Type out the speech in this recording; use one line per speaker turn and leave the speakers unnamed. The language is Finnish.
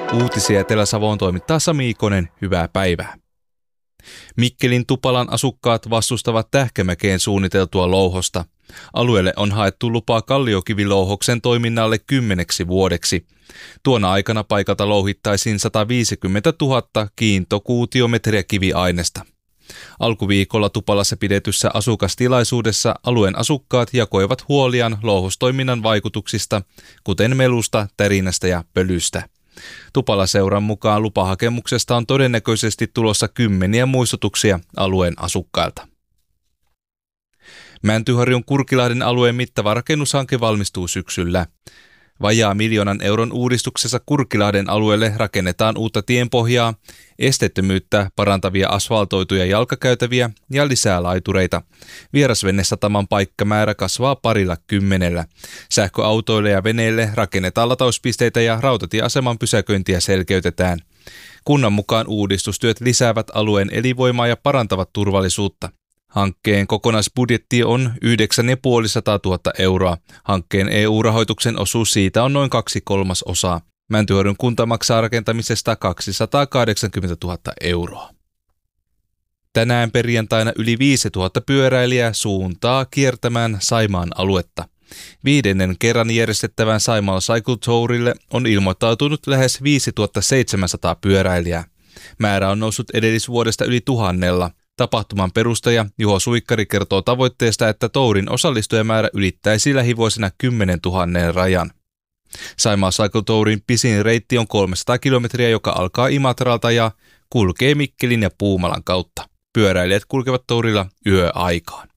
Uutisia Etelä-Savoon toimittaa Sami Ikonen, hyvää päivää. Mikkelin Tupalan asukkaat vastustavat Tähkämäkeen suunniteltua louhosta. Alueelle on haettu lupaa kalliokivilouhoksen toiminnalle 10 vuodeksi. Tuona aikana paikalta louhittaisiin 150 000 kiintokuutiometriä kiviainesta. Alkuviikolla Tupalassa pidetyssä asukastilaisuudessa alueen asukkaat jakoivat huoliaan louhostoiminnan vaikutuksista, kuten melusta, tärinästä ja pölystä. Tupala-seuran mukaan lupahakemuksesta on todennäköisesti tulossa kymmeniä muistutuksia alueen asukkailta. Mäntyharjun Kurkilahden alueen mittava rakennushanke valmistuu syksyllä. Vajaa 1 miljoonan euron uudistuksessa Kurkilahden alueelle rakennetaan uutta tienpohjaa, esteettömyyttä parantavia asfaltoituja jalkakäytäviä ja lisää laitureita. Vierasvenesataman paikkamäärä kasvaa 20. Sähköautoille ja veneille rakennetaan latauspisteitä ja rautatieaseman pysäköintiä selkeytetään. Kunnan mukaan uudistustyöt lisäävät alueen elinvoimaa ja parantavat turvallisuutta. Hankkeen kokonaisbudjetti on 950 000 euroa. Hankkeen EU-rahoituksen osuus siitä on noin 2/3. Mäntyharjun kunta maksaa rakentamisesta 280 000 euroa. Tänään perjantaina yli 5000 pyöräilijää suuntaa kiertämään Saimaan aluetta. 5. kerran järjestettävän Saimaa Cycle Tourille on ilmoittautunut lähes 5700 pyöräilijää. Määrä on noussut edellisvuodesta yli 1000. Tapahtuman perustaja Juho Suikkari kertoo tavoitteesta, että tourin osallistujamäärä ylittäisi lähivuosina 10 000 rajan. Saimaa Cycle Tourin pisin reitti on 300 kilometriä, joka alkaa Imatralta ja kulkee Mikkelin ja Puumalan kautta. Pyöräilijät kulkevat tourilla yöaikaan.